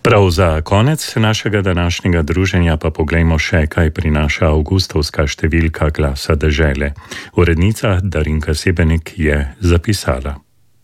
Prav za konec našega današnjega druženja pa poglejmo še, kaj prinaša avgustovska številka Glasa dežele. Urednica Darinka Sebenik je zapisala.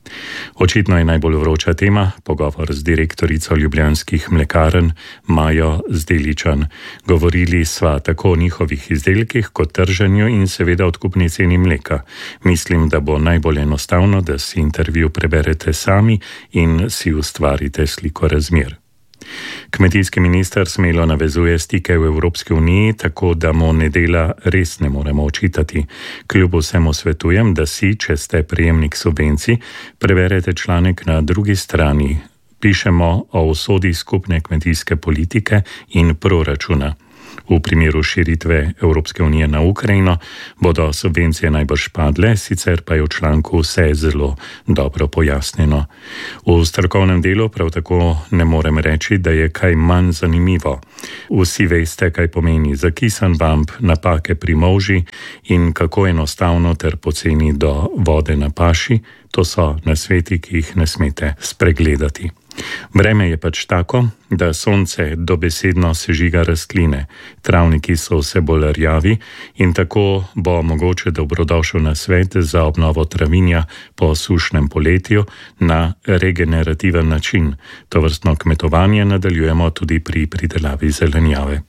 Očitno je najbolj vroča tema pogovor z direktorico ljubljanskih mlekarn Majo Zdeličan. Govorili sva tako o njihovih izdelkih kot trženju in seveda odkupni ceni mleka. Mislim, da bo najbolj enostavno, da si intervju preberete sami in si ustvarite sliko razmer. Kmetijski minister smelo navezuje stike v Evropski uniji, tako da mu nedela res ne moremo očitati. Kljub vsemu svetujem, da si, če ste prejemnik subvencij, preberete članek na drugi strani. Pišemo o usodi skupne kmetijske politike in proračuna. V primeru širitve Evropske unije na Ukrajino bodo subvencije najbrž padle, sicer pa je v članku vse zelo dobro pojasnjeno. V strokovnem delu prav tako ne morem reči, da je kaj manj zanimivo. Vsi veste, kaj pomeni zakisan vamp, napake pri molži in kako enostavno ter poceni do vode na paši. To so nasveti, ki jih ne smete spregledati. Vreme je pač tako, da sonce dobesedno sežiga rastline, travniki so vse bolj rjavi in tako bo mogoče dobrodošel nasvet za obnovo travinja po sušnem poletju na regenerativen način. Tovrstno kmetovanje nadaljujemo tudi pri pridelavi zelenjave.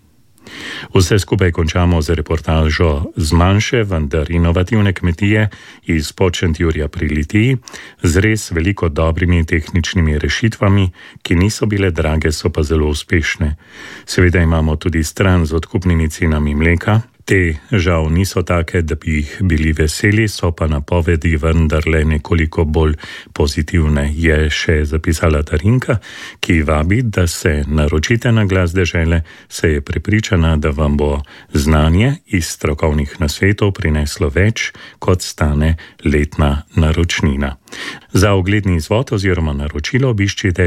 Vse skupaj končamo z reportažo z manjše, vendar inovativne kmetije iz Podšentjurja pri Litiji, z res veliko dobrimi tehničnimi rešitvami, ki niso bile drage, so pa zelo uspešne. Seveda imamo tudi stran z odkupnimi cenami mleka. Te žal niso take, da bi jih bili veseli, so pa napovedi vendarle nekoliko bolj pozitivne, je še zapisala Darinka, ki vabi, da se naročite na Glas dežele, se je prepričana, da vam bo znanje iz strokovnih nasvetov prineslo več, kot stane letna naročnina. Za ogledni izvod oziroma naročilo obiščite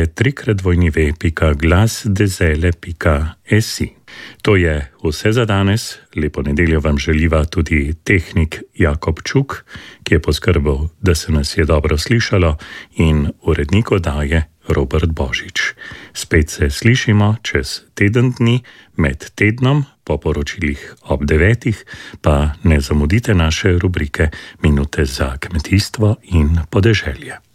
www.glasdezele.si. To je vse za danes. Lepo nedeljo vam želiva tudi tehnik Jakob Čuk, ki je poskrbel, da se nas je dobro slišalo, in urednik oddaje Robert Božič. Spet se slišimo čez teden dni, med tednom, po poročilih ob 9, pa ne zamudite naše rubrike Minute za kmetijstvo in podeželje.